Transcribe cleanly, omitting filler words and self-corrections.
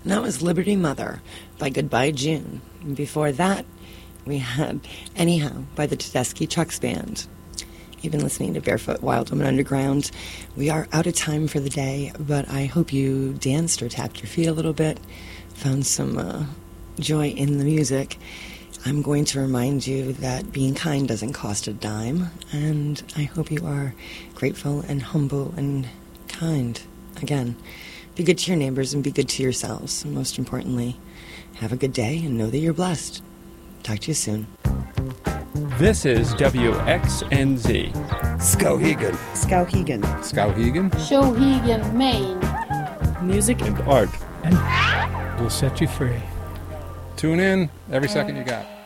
And that was Liberty Mother by Goodbye June. And before that, we had Anyhow by the Tedeschi Trucks Band. You've been listening to Barefoot Wild Woman Underground. We are out of time for the day, but I hope you danced or tapped your feet a little bit, found some joy in the music. I'm going to remind you that being kind doesn't cost a dime, and I hope you are grateful and humble and kind. Again, be good to your neighbors and be good to yourselves. And most importantly, have a good day and know that you're blessed. Talk to you soon. This is WXNZ. Skowhegan. Skowhegan. Skowhegan. Skowhegan, Maine. Music and art. And we'll set you free. Tune in every second you got.